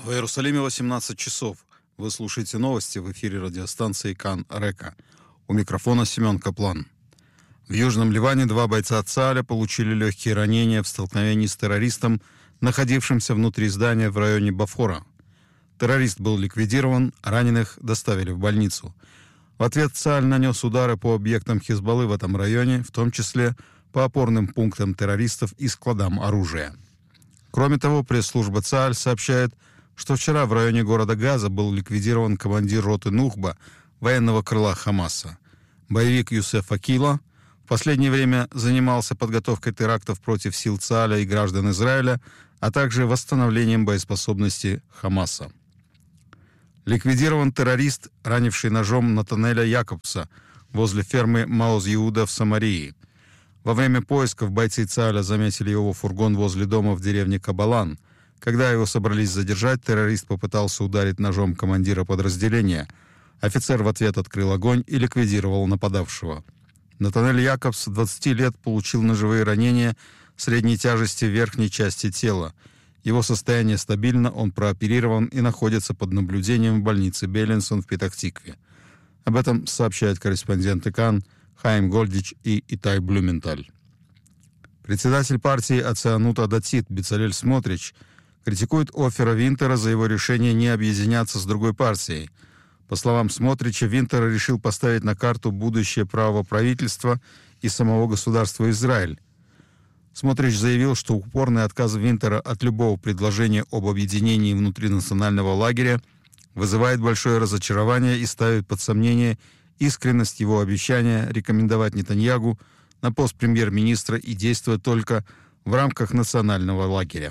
В Иерусалиме 18 часов. Вы слушаете новости в эфире радиостанции Кан Река. У микрофона Семен Каплан. В Южном Ливане 2 бойца ЦААля получили легкие ранения в столкновении с террористом, находившимся внутри здания в районе Бафора. Террорист был ликвидирован, раненых доставили в больницу. В ответ ЦААль нанес удары по объектам Хизбаллы в этом районе, в том числе по опорным пунктам террористов и складам оружия. Кроме того, пресс-служба ЦААль сообщает, что вчера в районе города Газа был ликвидирован командир роты Нухба военного крыла Хамаса. Боевик Юсеф Акила в последнее время занимался подготовкой терактов против сил ЦААля и граждан Израиля, а также восстановлением боеспособности Хамаса. Ликвидирован террорист, ранивший ножом Натанеля Якобса возле фермы Маоз-Иуда в Самарии. Во время поисков бойцы ЦААля заметили его фургон возле дома в деревне Кабалан. Когда его собрались задержать, террорист попытался ударить ножом командира подразделения. Офицер в ответ открыл огонь и ликвидировал нападавшего. Натанель Якобс, 20 лет, получил ножевые ранения средней тяжести в верхней части тела. Его состояние стабильно, он прооперирован и находится под наблюдением в больнице Беллинсон в Петах-Тикве. Об этом сообщают корреспонденты Кан Хайм Гольдич и Итай Блюменталь. Председатель партии Ацеанут Адатит Бецалель Смотрич критикует Оффера Винтера за его решение не объединяться с другой партией. По словам Смотрича, Винтер решил поставить на карту будущее правого правительства и самого государства Израиль. Смотрич заявил, что упорный отказ Винтера от любого предложения об объединении внутринационального лагеря вызывает большое разочарование и ставит под сомнение искренность его обещания рекомендовать Нетаньягу на пост премьер-министра и действовать только в рамках национального лагеря.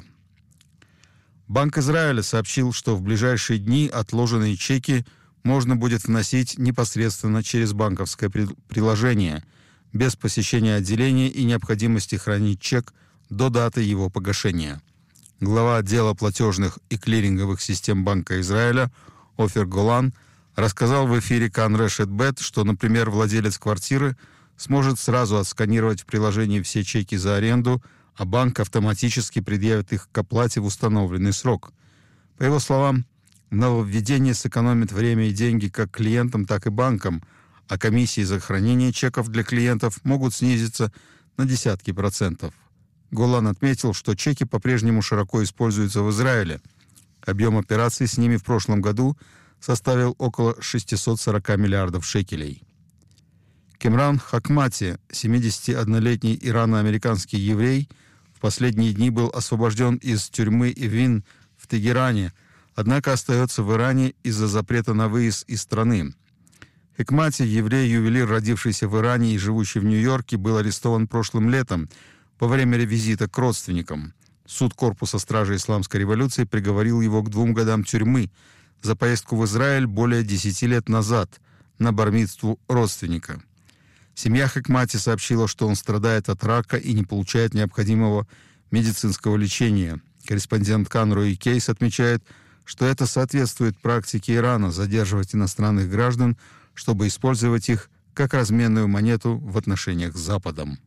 Банк Израиля сообщил, что в ближайшие дни отложенные чеки можно будет вносить непосредственно через банковское приложение, без посещения отделения и необходимости хранить чек до даты его погашения. Глава отдела платежных и клиринговых систем Банка Израиля Офер Голан рассказал в эфире Кан Решет Бет, что, например, владелец квартиры сможет сразу отсканировать в приложении все чеки за аренду, а банк автоматически предъявит их к оплате в установленный срок. По его словам, нововведение сэкономит время и деньги как клиентам, так и банкам, а комиссии за хранение чеков для клиентов могут снизиться на десятки процентов. Голан отметил, что чеки по-прежнему широко используются в Израиле. Объем операций с ними в прошлом году составил около 640 миллиардов шекелей. Кемран Хакмати, 71-летний ирано-американский еврей, в последние дни был освобожден из тюрьмы Ивин в Тегеране, однако остается в Иране из-за запрета на выезд из страны. Хикмати, еврей-ювелир, родившийся в Иране и живущий в Нью-Йорке, был арестован прошлым летом во время визита к родственникам. Суд Корпуса стражи Исламской революции приговорил его к 2 годам тюрьмы за поездку в Израиль более 10 лет назад на бар-мицву родственника. Семья Хикмати сообщила, что он страдает от рака и не получает необходимого медицинского лечения. Корреспондент Кан Руи Кейс отмечает, что это соответствует практике Ирана задерживать иностранных граждан, чтобы использовать их как разменную монету в отношениях с Западом.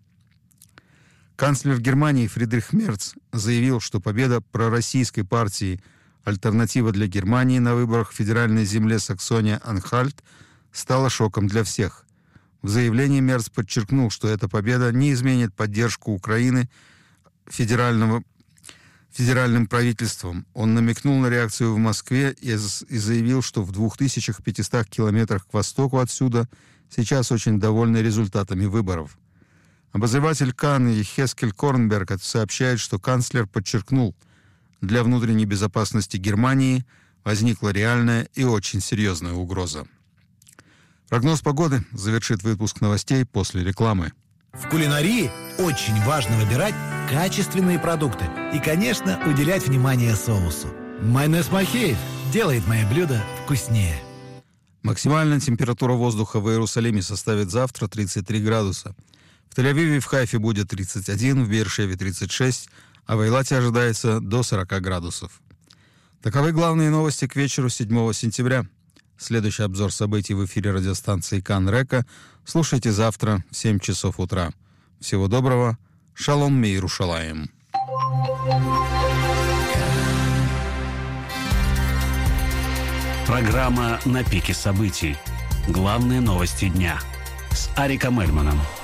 Канцлер Германии Фридрих Мерц заявил, что победа пророссийской партии «Альтернатива для Германии» на выборах в федеральной земле Саксония-Анхальт стала шоком для всех. В заявлении Мерц подчеркнул, что эта победа не изменит поддержку Украины федеральным правительством. Он намекнул на реакцию в Москве и заявил, что в 2500 километрах к востоку отсюда сейчас очень довольны результатами выборов. Обозреватель Кан Хескель Корнберг сообщает, что канцлер подчеркнул, для внутренней безопасности Германии возникла реальная и очень серьезная угроза. Прогноз погоды завершит выпуск новостей после рекламы. В кулинарии очень важно выбирать качественные продукты и, конечно, уделять внимание соусу. Майонез Махеев делает мои блюда вкуснее. Максимальная температура воздуха в Иерусалиме составит завтра 33 градуса. В Тель-Авиве и в Хайфе будет 31, в Беэр-Шеве 36, а в Эйлате ожидается до 40 градусов. Таковы главные новости к вечеру 7 сентября. Следующий обзор событий в эфире радиостанции Кан Река слушайте завтра в 7 часов утра. Всего доброго. Шалом ми Иерушалаим. Программа «На пике событий». Главные новости дня. С Ариком Эльманом.